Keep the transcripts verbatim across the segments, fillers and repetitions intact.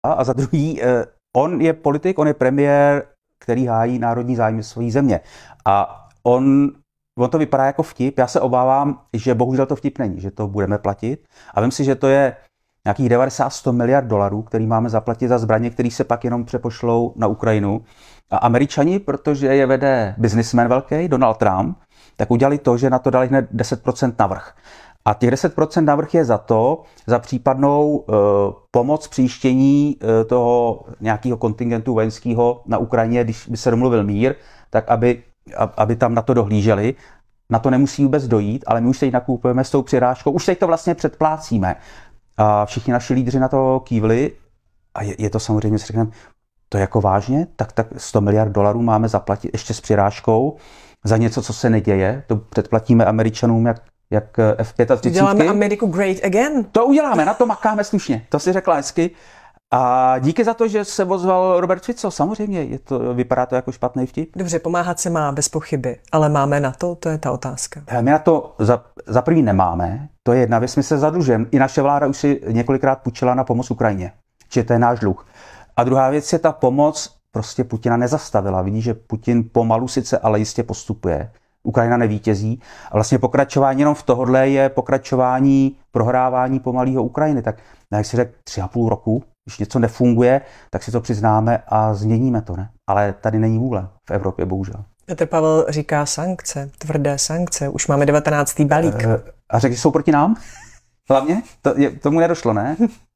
a za druhý, on je politik, on je premiér, který hájí národní zájmy své země. A on, on to vypadá jako vtip. Já se obávám, že bohužel to vtip není, že to budeme platit. A vím si, že to je nějakých devadesát až sto miliard dolarů, který máme zaplatit za zbraně, které se pak jenom přepošlou na Ukrajinu. A Američani, protože je vede biznismen velký, Donald Trump, tak udělali to, že na to dali hned deset procent navrch. A těch deset procent navrch je za to, za případnou uh, pomoc příštění uh, toho nějakého kontingentu vojenského na Ukrajině, když by se domluvil mír, tak aby, aby tam na to dohlíželi. Na to nemusí vůbec dojít, ale my už teď nakupujeme s tou přirážkou, už teď to vlastně předplácíme. A všichni naši lídři na to kývli a je, je to samozřejmě, si řekneme, to je jako vážně, tak, tak sto miliard dolarů máme zaplatit ještě s přirážkou za něco, co se neděje. To předplatíme Američanům jak jak F třicet pět. Děláme Ameriku great again. To uděláme, na to makáme slušně. To si řekla hezky. A díky za to, že se ozval Robert Fico. Samozřejmě, je to, vypadá to jako špatný vtip. Dobře, pomáhat se má bez pochyby, ale máme na to? To je ta otázka. My na to za, za první nemáme. To je jedna věc, my se zadlužujeme. I naše vláda už si několikrát půjčila na pomoc Ukrajině. Čiže to je náš dluh. A druhá věc je ta pomoc, prostě Putina nezastavila. Vidí, že Putin pomalu sice, ale jistě postupuje. Ukrajina nevítězí. A vlastně pokračování jenom v tohodle je pokračování prohrávání pomalého Ukrajiny. Tak jak si řekl, tři a půl roku, když něco nefunguje, tak si to přiznáme a změníme to, ne? Ale tady není vůle v Evropě, bohužel. Petr Pavel říká sankce, tvrdé sankce. Už máme devatenáctý balík. E, a řekl, že jsou proti nám? Hlavně? To, je, tomu nedošlo, ne?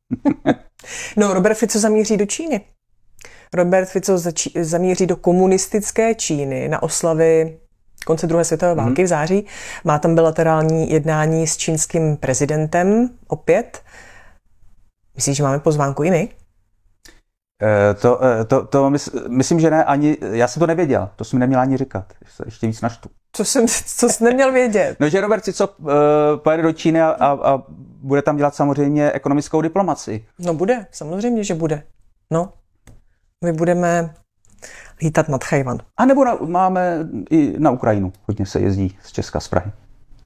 No, Robert Fico zamíří do Číny. Robert Fico zači- zamíří do komunistické Číny na oslavy konce druhé světové války v září. Má tam bilaterální jednání s čínským prezidentem opět. Myslíš, že máme pozvánku i my? E, to, to, to mys, myslím, že ne, ani, já jsem to nevěděl, to jsem neměl ani říkat, ještě víc naštvu. Co jsem, co jsi neměl vědět? No, že Robert Fico uh, pojede do Číny a, a, a bude tam dělat samozřejmě ekonomickou diplomaci. No bude, samozřejmě, že bude. No, my budeme lítat nad Tchajwan. A nebo na, máme i na Ukrajinu, hodně se jezdí z Česka, z Prahy.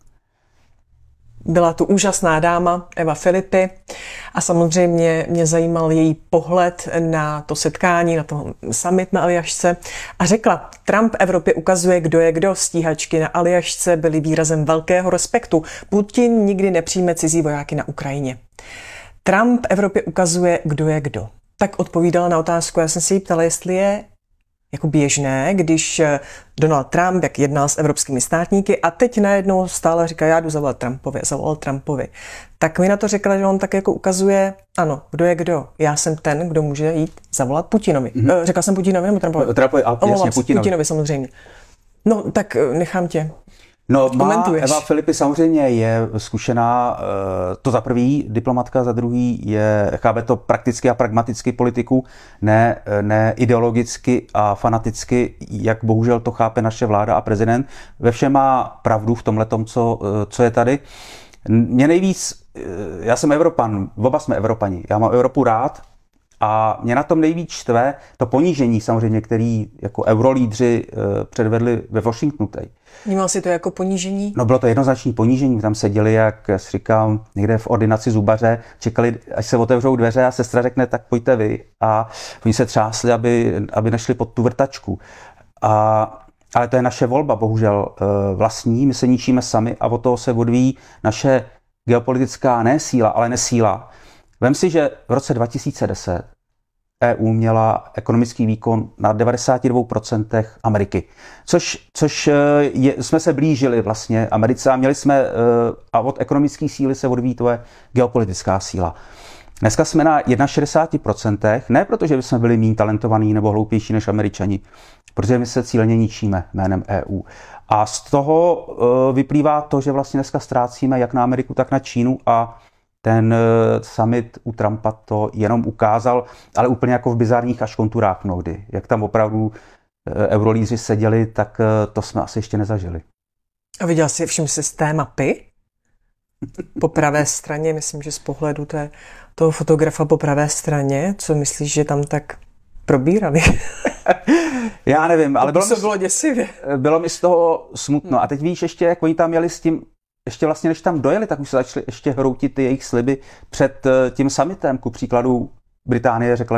Byla tu úžasná dáma Eva Filipy a samozřejmě mě zajímal její pohled na to setkání, na to summit na Aljašce a řekla, Trump Evropě ukazuje, kdo je kdo. Stíhačky na Aljašce byly výrazem velkého respektu. Putin nikdy nepřijme cizí vojáky na Ukrajině. Trump Evropě ukazuje, kdo je kdo. Tak odpovídala na otázku, já jsem si jí ptala, jestli je jako běžné, když Donald Trump, jak jednal s evropskými státníky a teď najednou stále říká, já jdu zavolat Trumpovi, zavolal Trumpovi. Tak mi na to řekla, že on tak jako ukazuje, ano, kdo je kdo. Já jsem ten, kdo může jít zavolat Putinovi. Mm-hmm. Řekla jsem Putinovi nebo Trumpovi? Trumpovi, a jasně, Putinovi. Putinovi samozřejmě. No, tak nechám tě. No, má Eva Filipy samozřejmě je zkušená, to za prvý diplomatka, za druhý je, chápe to prakticky a pragmaticky politiku, ne, ne ideologicky a fanaticky, jak bohužel to chápe naše vláda a prezident. Ve všem má pravdu v tomhletom, co, co je tady. Mě nejvíc, já jsem Evropan, oba jsme Evropani, já mám Evropu rád, a mě na tom nejvíc štve to ponížení samozřejmě, který jako eurolídři předvedli ve Washingtonu teď. Vnímal jsi to jako ponížení? No, bylo to jednoznačné ponížení. Tam seděli, jak si říkám, někde v ordinaci zubaře, čekali, až se otevřou dveře a sestra řekne, tak pojďte vy. A oni se třásli, aby, aby nešli pod tu vrtačku. A, ale to je naše volba, bohužel vlastní. My se ničíme sami a od toho se odvíjí naše geopolitická ne síla, ale nesíla. Vem si, že v roce dva tisíce deset E U měla ekonomický výkon na devadesát dva procent Ameriky, což, což je, jsme se blížili vlastně Americe a měli jsme, a od ekonomické síly se odvíjí tvoje geopolitická síla. Dneska jsme na šedesát jedna procent, ne protože bychom byli méně talentovaní nebo hloupější než Američani, protože my se cíleně ničíme jménem E U. A z toho vyplývá to, že vlastně dneska ztrácíme jak na Ameriku, tak na Čínu a ten summit u Trumpa to jenom ukázal, ale úplně jako v bizarních až konturách mnohdy. Jak tam opravdu eurolídři seděli, tak to jsme asi ještě nezažili. A viděl jsi, všim si z té mapy? Po pravé straně, myslím, že z pohledu té, toho fotografa po pravé straně, co myslíš, že tam tak probírali? Já nevím, ale bylo, to mi, bylo děsivě. Bylo mi z toho smutno. A teď víš ještě, jak oni tam jeli s tím, ještě vlastně než tam dojeli, tak už se začali ještě hroutit ty jejich sliby před tím summitem. Ku příkladu Británie řekla,